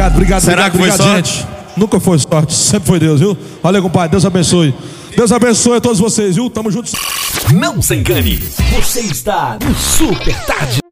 obrigado. Será que foi obrigado, sorte? gente. Nunca foi sorte, sempre foi Deus, viu? Olha, compadre, Deus abençoe. Deus abençoe a todos vocês, viu? Tamo juntos. Não se engane, você está no Super Tarde.